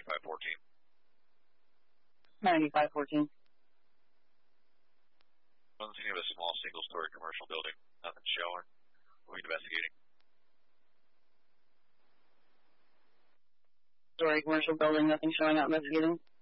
9514. 9514. On the scene of a small single-story commercial building. Nothing showing. We're investigating. Story commercial building, nothing showing, out investigating.